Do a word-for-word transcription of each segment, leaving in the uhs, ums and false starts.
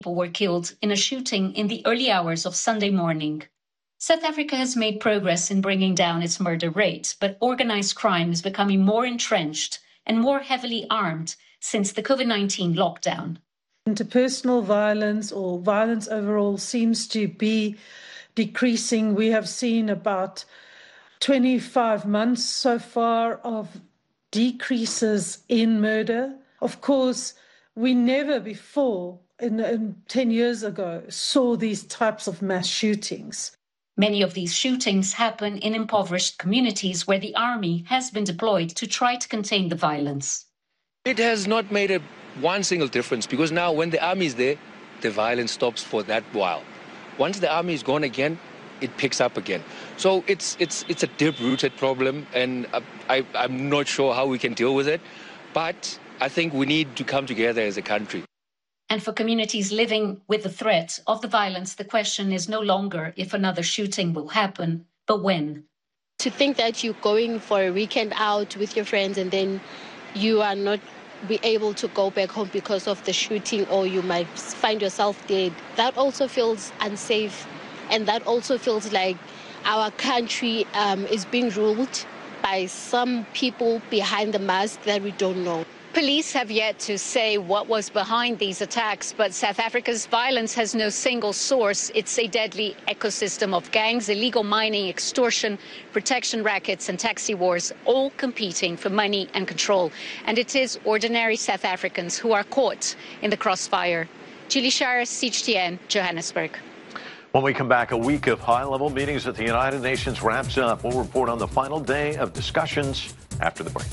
People were killed in a shooting in the early hours of Sunday morning. South Africa has made progress in bringing down its murder rate, but organized crime is becoming more entrenched and more heavily armed since the COVID nineteen lockdown. Interpersonal violence or violence overall seems to be decreasing. We have seen about twenty-five months so far of decreases in murder. Of course, we never before, in, in ten years ago, saw these types of mass shootings. Many of these shootings happen in impoverished communities where the army has been deployed to try to contain the violence. It has not made a one single difference, because now when the army is there, the violence stops for that while. Once the army is gone again, it picks up again. So it's it's it's a deep-rooted problem, and I, I'm not sure how we can deal with it, but I think we need to come together as a country. And for communities living with the threat of the violence, the question is no longer if another shooting will happen, but when. To think that you're going for a weekend out with your friends and then you are not be able to go back home because of the shooting, or you might find yourself dead, that also feels unsafe. And that also feels like our country um, is being ruled by some people behind the mask that we don't know. Police have yet to say what was behind these attacks, but South Africa's violence has no single source. It's a deadly ecosystem of gangs, illegal mining, extortion, protection rackets and taxi wars, all competing for money and control. And it is ordinary South Africans who are caught in the crossfire. Julie Shire, C G T N, Johannesburg. When we come back, a week of high-level meetings at the United Nations wraps up. We'll report on the final day of discussions after the break.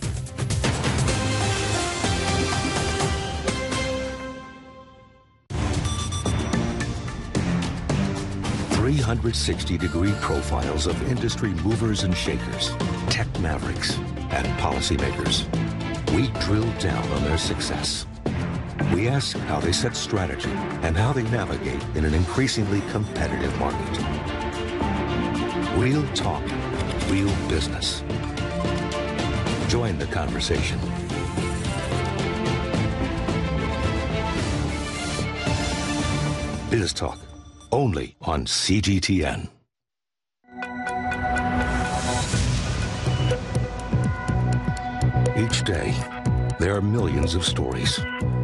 three hundred sixty degree profiles of industry movers and shakers, tech mavericks, and policymakers. We drill down on their success. We ask how they set strategy and how they navigate in an increasingly competitive market. Real talk, real business. Join the conversation. Biz Talk, only on C G T N. Each day, there are millions of stories.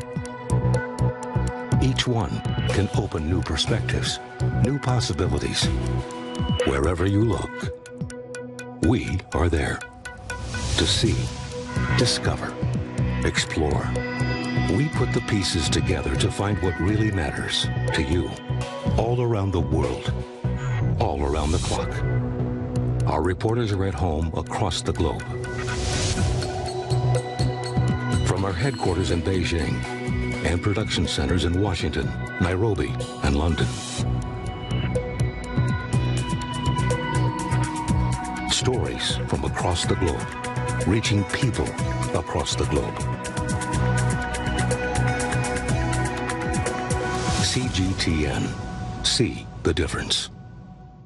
Each one can open new perspectives, new possibilities. Wherever you look, we are there to see, discover, explore. We put the pieces together to find what really matters to you, all around the world, all around the clock. Our reporters are at home across the globe. From our headquarters in Beijing and production centers in Washington, Nairobi, and London. Stories from across the globe, reaching people across the globe. C G T N. See the difference.